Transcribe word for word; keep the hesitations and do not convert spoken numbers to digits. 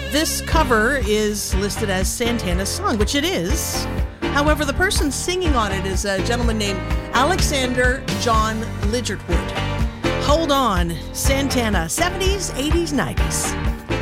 This cover is listed as Santana's song, which it is. However, the person singing on it is a gentleman named Alexander John Lidgertwood. Hold on, Santana, seventies, eighties, nineties.